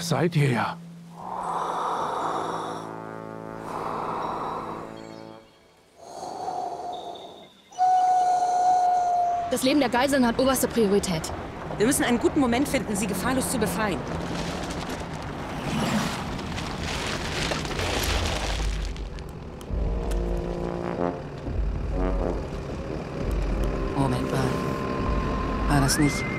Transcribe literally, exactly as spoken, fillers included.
seid ihr ja. Das Leben der Geiseln hat oberste Priorität. Wir müssen einen guten Moment finden, sie gefahrlos zu befreien. Moment mal. War das nicht...